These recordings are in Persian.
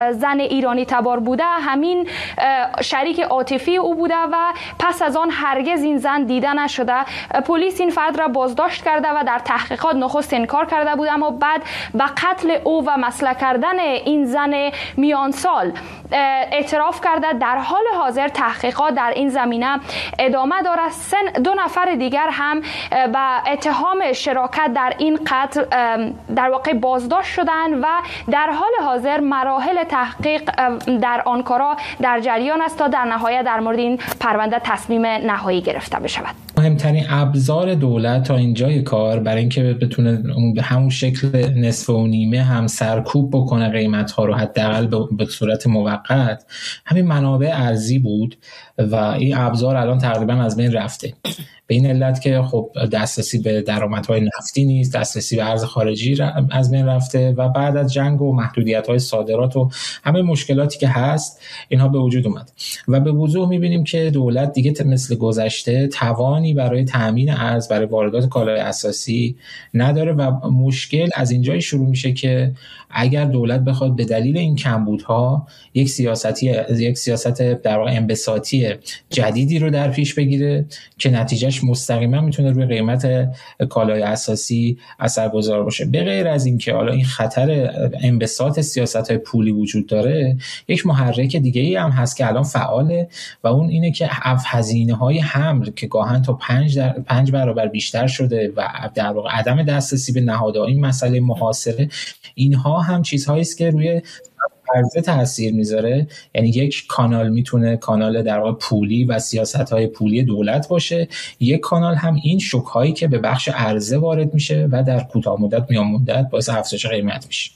زن ایرانی تبار بوده همین شریک عاطفی او بوده و پس از آن هرگز این زن دیده نشده. پلیس این فرد را بازداشت کرده و در تحقیقات نخست انکار کرده بود، اما بعد به قتل او و مسلح کردن این زن میان سال اعتراف کرده. در حال حاضر تحقیقات در این زمینه ادامه داره. 2 نفر دیگر هم به اتهام شراکت در این قتل در واقع بازداشت شدند و در حال حاضر مراحل تحقیق در آنکارا در جریان است تا در نهایت در مورد این پرونده تصمیم نهایی گرفته بشود. مهمترین ابزار دولت تا اینجای کار برای اینکه بتونه به همون شکل نصف و نیمه هم سرکوب بکنه قیمت‌ها رو حداقل به صورت موقت، همین منابع ارزی بود و این ابزار الان تقریبا از بین رفته. به این علت که خب دسترسی به درآمدهای نفتی نیست، دسترسی به ارز خارجی از بین رفته و بعد از جنگ و محدودیت‌های صادرات و همه مشکلاتی که هست اینها به وجود اومد و به وضوح می‌بینیم که دولت دیگه مثل گذشته توانی برای تامین ارز برای واردات کالای اساسی نداره و مشکل از اینجای شروع میشه که اگر دولت بخواد به دلیل این کمبودها یک سیاست در واقع انبساطی جدیدی رو در پیش بگیره که نتیجهش مستقیما میتونه روی قیمت کالای اساسی اثرگذار باشه. به غیر از این که حالا این خطر انبساط سیاست‌های پولی وجود داره، یک محرک دیگه‌ای هم هست که الان فعاله و اون اینه که هزینه‌های حمل که گاهن تا 5 برابر بیشتر شده و در واقع عدم دسترسی به نهادها، این مسئله محاصره، اینها هم چیزهایی است که روی عرضه تاثیر میذاره. یعنی یک کانال میتونه کانال در واقع پولی و سیاست‌های پولی دولت باشه، یک کانال هم این شوک‌هایی که به بخش عرضه وارد میشه و در کوتاه مدت میان مدت باعث افزایش قیمت میشه.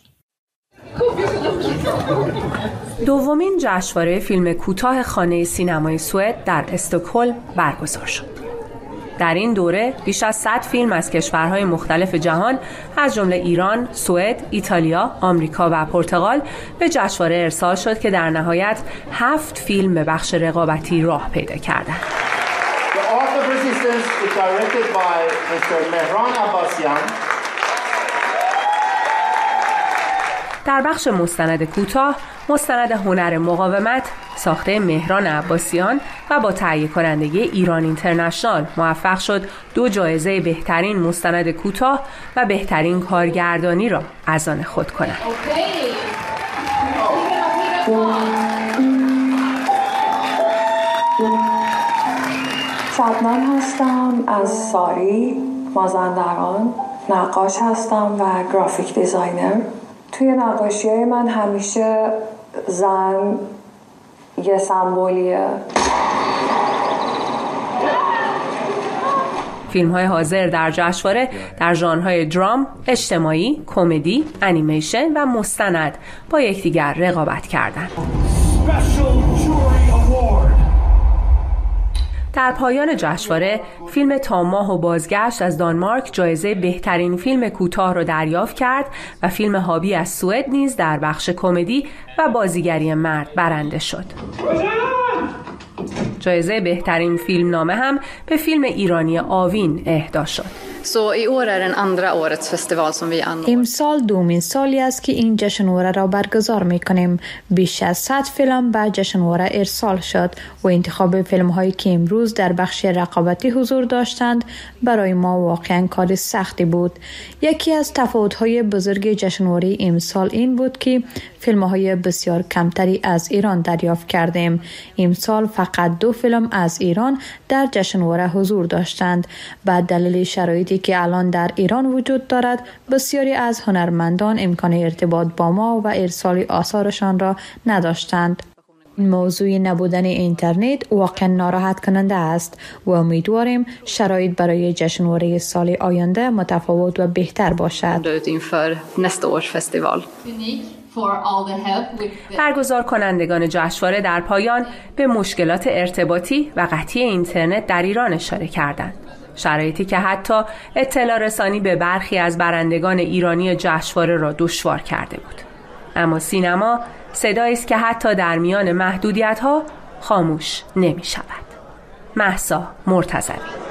دومین جشنواره فیلم کوتاه خانه سینمای سوئد در استکهلم برگزار شد. در این دوره بیش از 100 فیلم از کشورهای مختلف جهان از جمله ایران، سوئد، ایتالیا، آمریکا و پرتغال به جشنواره ارسال شد که در نهایت 7 فیلم به بخش رقابتی راه پیدا کردند. در بخش مستند کوتاه، مستند هنر مقاومت ساخته مهران عباسیان و با تهیه کنندگی ایران اینترنشنال موفق شد 2 جایزه بهترین مستند کوتاه و بهترین کارگردانی را از آن خود کند. شبنم هستم از ساری، مازندران. نقاش هستم و گرافیک دیزاینر. توی نقاشی‌های من همیشه زن یه سمبولیه. فیلم‌های حاضر در جشنواره در ژانرهای درام، اجتماعی، کمدی، انیمیشن و مستند با یکدیگر رقابت کردند. در پایان جشنواره فیلم تا ماه و بازگشت از دانمارک جایزه بهترین فیلم کوتاه را دریافت کرد و فیلم هابی از سوئد نیز در بخش کمدی و بازیگری مرد برنده شد. جایزه بهترین فیلم نامه هم به فیلم ایرانی آوین اهدا شد. امسال دومین سالی است که این جشنواره را برگزار می‌کنیم. بیش از 100 فیلم به جشنواره ارسال شد و انتخاب فیلم‌هایی که امروز در بخش رقابتی حضور داشتند برای ما واقعاً کار سختی بود. یکی از تفاوت‌های بزرگ جشنواره امسال این بود که فیلم‌های بسیار کمتری از ایران دریافت کردیم. امسال فقط 2 فیلم از ایران در جشنواره حضور داشتند. به دلیل شرایطی که الان در ایران وجود دارد، بسیاری از هنرمندان امکان ارتباط با ما و ارسال آثارشان را نداشتند. موضوع نبودن اینترنت واقعا ناراحت کننده است و امیدواریم شرایط برای جشنواره سال آینده متفاوت و بهتر باشد. برگزار کنندگان جشنواره در پایان به مشکلات ارتباطی و قطعی اینترنت در ایران اشاره کردند. شرایطی که حتی اطلاع رسانی به برخی از برندگان ایرانی جشنواره را دشوار کرده بود. اما سینما صدایی است که حتی در میان محدودیت‌ها خاموش نمی‌شود. مهسا مرتضوی.